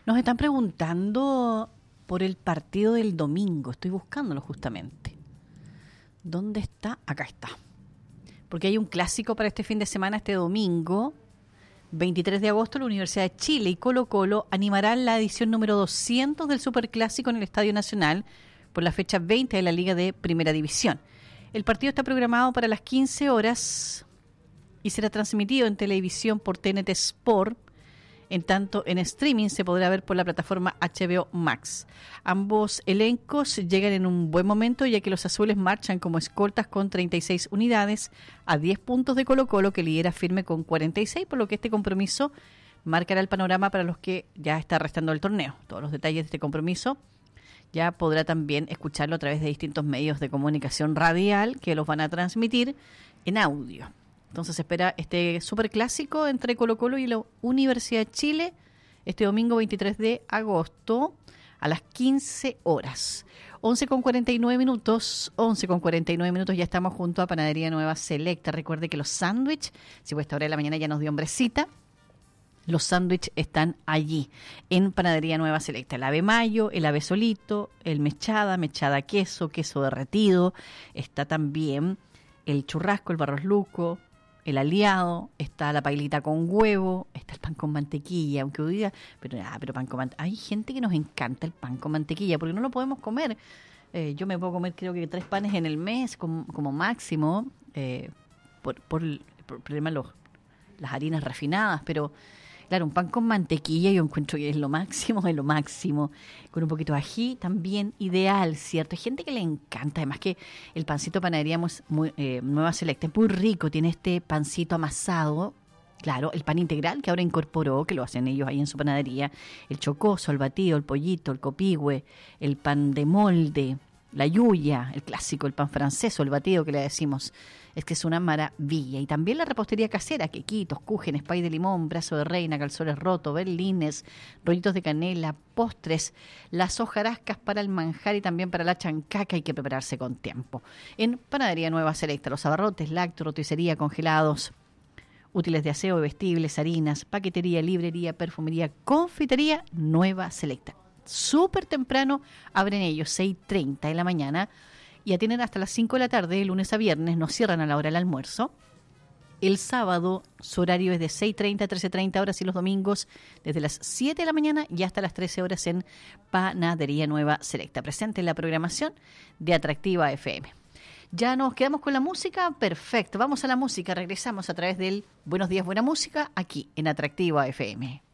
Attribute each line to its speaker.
Speaker 1: Nos están preguntando por el partido del domingo. Estoy buscándolo justamente. ¿Dónde está? Acá está. Porque hay un clásico para este fin de semana, este domingo, 23 de agosto, la Universidad de Chile y Colo-Colo animarán la edición número 200 del Superclásico en el Estadio Nacional por la fecha 20 de la Liga de Primera División. El partido está programado para las 15 horas y será transmitido en televisión por TNT Sport. En tanto, en streaming se podrá ver por la plataforma HBO Max. Ambos elencos llegan en un buen momento, ya que los azules marchan como escoltas con 36 unidades a 10 puntos de Colo-Colo, que lidera firme con 46, por lo que este compromiso marcará el panorama para los que ya está restando el torneo. Todos los detalles de este compromiso ya podrá también escucharlo a través de distintos medios de comunicación radial que los van a transmitir en audio. Entonces se espera este superclásico entre Colo-Colo y la Universidad de Chile este domingo 23 de agosto a las 15 horas. 11:49 minutos, ya estamos junto a Panadería Nueva Selecta. Recuerde que los sándwiches, si pues esta hora de la mañana ya nos dio hombrecita, los sándwiches están allí en Panadería Nueva Selecta. El ave mayo, el ave solito, el mechada queso, queso derretido. Está también el churrasco, el barros luco, el aliado, está la pailita con huevo, está el pan con mantequilla, aunque hoy día, pero pan con mantequilla. Hay gente que nos encanta el pan con mantequilla, porque no lo podemos comer. Yo me puedo comer creo que 3 panes en el mes como máximo, por el problema de las harinas refinadas, pero claro, un pan con mantequilla yo encuentro que es lo máximo, con un poquito de ají también ideal, ¿cierto? Hay gente que le encanta, además que el pancito de Panadería Nueva Selecta es muy rico, tiene este pancito amasado, claro, el pan integral que ahora incorporó, que lo hacen ellos ahí en su panadería, el chocoso, el batido, el pollito, el copihue, el pan de molde, la yuya, el clásico, el pan francés o el batido que le decimos. Es que es una maravilla. Y también la repostería casera, quequitos, cúgenes, pay de limón, brazo de reina, calzones rotos, berlines, rollitos de canela, postres, las hojarascas para el manjar y también para la chancaca. Hay que prepararse con tiempo. En Panadería Nueva Selecta, los abarrotes, lácteos, roticería, congelados, útiles de aseo y vestibles, harinas, paquetería, librería, perfumería, confitería Nueva Selecta. Súper temprano abren ellos, 6:30 de la mañana, y atienden hasta las 5 de la tarde, de lunes a viernes, no cierran a la hora del almuerzo. El sábado su horario es de 6:30 a 13:30 horas y los domingos desde las 7 de la mañana y hasta las 13 horas en Panadería Nueva Selecta. Presente en la programación de Atractiva FM. Ya nos quedamos con la música, perfecto. Vamos a la música, regresamos a través del Buenos Días, Buena Música, aquí en Atractiva FM.